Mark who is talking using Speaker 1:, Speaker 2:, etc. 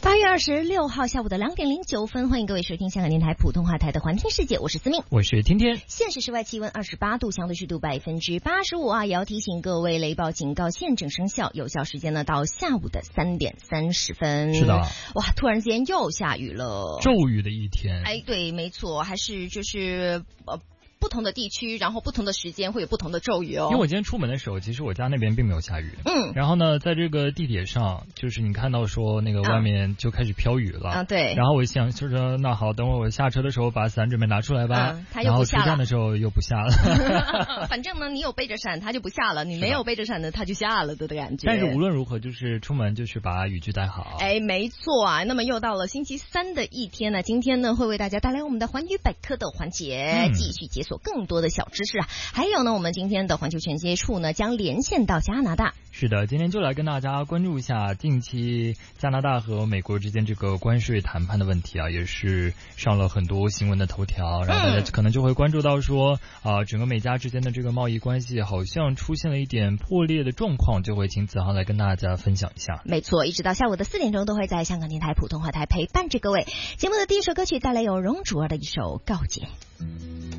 Speaker 1: 8月26号下午的2点09分，欢迎各位收听香港电台普通话台的环听世界，我是思命，
Speaker 2: 我是天天。
Speaker 1: 现时室外气温28度，相对湿度85%啊，也要提醒各位雷暴警告现正生效，有效时间呢到下午的3点30分。
Speaker 2: 是的，
Speaker 1: 哇，突然之间又下雨了，
Speaker 2: 骤雨的一天。
Speaker 1: 哎，对，没错，还是不同的地区，然后不同的时间会有不同的骤雨哦。
Speaker 2: 因为我今天出门的时候，其实我家那边并没有下雨。然后呢，在这个地铁上，就是你看到说那个外面就开始飘雨了。
Speaker 1: 对。
Speaker 2: 然后我想就说，那好，等会我下车的时候把伞准备拿出来吧。
Speaker 1: 它又不下了。
Speaker 2: 然后出站的时候又不下了。
Speaker 1: 反正呢，你有背着伞，它就不下了；你没有背着伞呢，它就下了的感觉。
Speaker 2: 但是无论如何，就是出门就是把雨具带好。
Speaker 1: 哎，没错啊。那么又到了星期三的一天呢，今天呢会为大家带来我们的环宇百科的环节，继续解锁更多的小知识啊。还有呢，我们今天的环球全接触呢将连线到加拿大。
Speaker 2: 是的，今天就来跟大家关注一下近期加拿大和美国之间这个关税谈判的问题啊，也是上了很多新闻的头条。然后大家可能就会关注到说整个美加之间的这个贸易关系好像出现了一点破裂的状况，就会请子航来跟大家分享一下。
Speaker 1: 没错，一直到下午的4点钟都会在香港电台普通话台陪伴着各位。节目的第一首歌曲带来有容祖儿的一首《告解》。